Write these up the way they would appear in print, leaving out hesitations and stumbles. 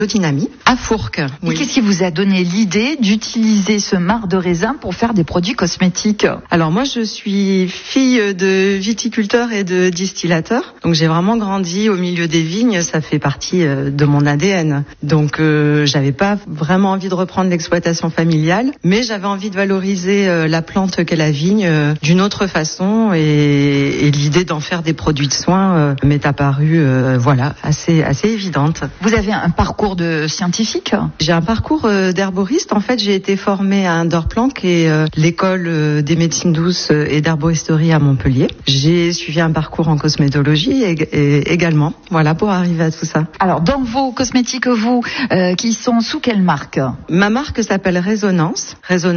biodynamie à Fourques. Oui. Et qu'est-ce qui vous a donné l'idée d'utiliser ce marc de raisin pour faire des produits cosmétiques? Alors moi, je suis fille de viticulteur et de distillateur. Donc j'ai vraiment grandi au milieu des vignes. Ça fait partie de mon ADN. Donc j'avais pas vraiment envie de reprendre l'exploitation familiale, mais j'avais envie de valoriser la plante qu'est la vigne d'une autre façon. Et l'idée d'en faire des produits de soins m'est apparue assez évidente. Vous avez un parcours de scientifique? J'ai un parcours d'herboriste. En fait, j'ai été formée à Indoorplant, qui est l'école des médecines douces et d'herboristerie à Montpellier. J'ai suivi un parcours en cosmétologie également, voilà, pour arriver à tout ça. Alors, dans vos cosmétiques, vous, qui sont sous quelle marque? Ma marque s'appelle Résonance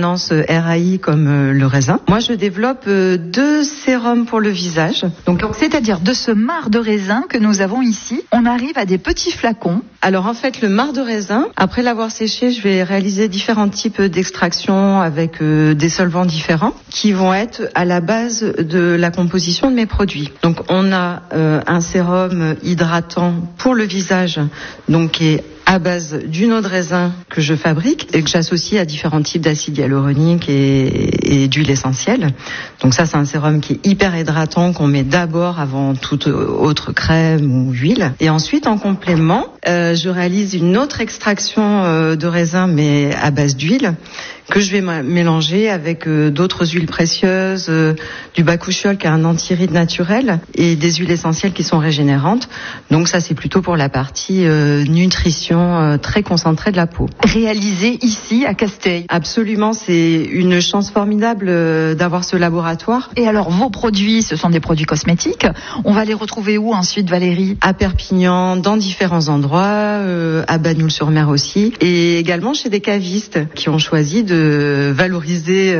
RAI comme le raisin. Moi, je développe 2 sérums pour le visage. Donc, c'est-à-dire de ce marc de raisin que nous avons ici, on arrive à des petits flacons. Alors en fait, le marc de raisin, après l'avoir séché, je vais réaliser différents types d'extraction avec des solvants différents qui vont être à la base de la composition de mes produits. Donc on a un sérum hydratant pour le visage, donc qui est à base d'une eau de raisin que je fabrique et que j'associe à différents types d'acides hyaluroniques et d'huile essentielle. Donc ça, c'est un sérum qui est hyper hydratant, qu'on met d'abord avant toute autre crème ou huile. Et ensuite, en complément, je réalise une autre extraction de raisin, mais à base d'huile, que je vais mélanger avec d'autres huiles précieuses, du bakuchiol qui est un antiride naturel et des huiles essentielles qui sont régénérantes. Donc ça, c'est plutôt pour la partie nutrition très concentrée de la peau. Réalisé ici à Casteil. Absolument, c'est une chance formidable d'avoir ce laboratoire. Et alors vos produits, ce sont des produits cosmétiques. On va les retrouver où ensuite, Valérie? À Perpignan, dans différents endroits, à Bagnoul-sur-Mer aussi, et également chez des cavistes qui ont choisi de valoriser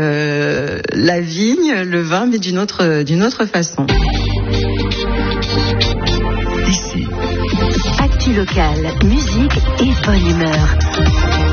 la vigne, le vin, mais d'une autre façon. Ici. Actu local, musique et bonne humeur.